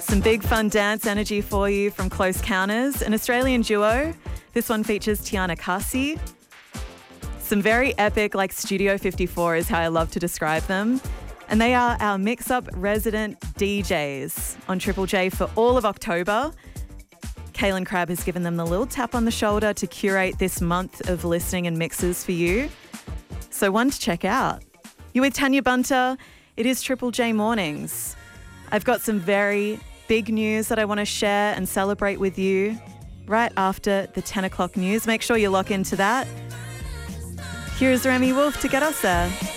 Some big fun dance energy for you from Close Counters, an Australian duo. This one features Tiana Kasi. Some very epic, like Studio 54 is how I love to describe them. And they are our mix-up resident DJs on Triple J for all of October. Kaylin Crabb has given them the little tap on the shoulder to curate this month of listening and mixes for you. So one to check out. You're with Tanya Bunter. It is Triple J Mornings. I've got some very big news that I want to share and celebrate with you right after the 10 o'clock news. Make sure you lock into that. Here is Remy Wolf to get us there.